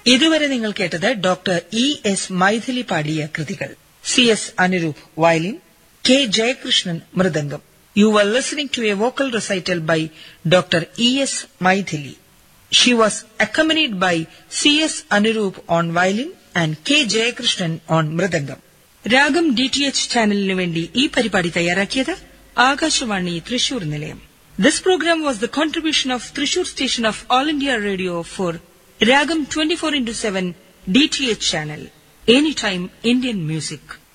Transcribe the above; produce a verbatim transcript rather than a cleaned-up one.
ഇതുവരെ നിങ്ങൾ കേട്ടത് ഡോക്ടർ ഇ എസ് മൈഥിലി പാടിയ കൃതികൾ. C S Anuroop violin, K Jayakrishnan mridangam. You were listening to a vocal recital by Doctor E S Maithili. She was accompanied by C S Anurup on violin and K Jayakrishnan on mridangam. രാഗം D T H ചാനലിനു വേണ്ടി ഈ പരിപാടി തയ്യാറാക്കിയത് ആകാശവാണി തൃശൂർ നിലയം. This program was the contribution of Thrissur station of All India Radio for Ragam twenty-four into seven D T H channel. Anytime Indian music.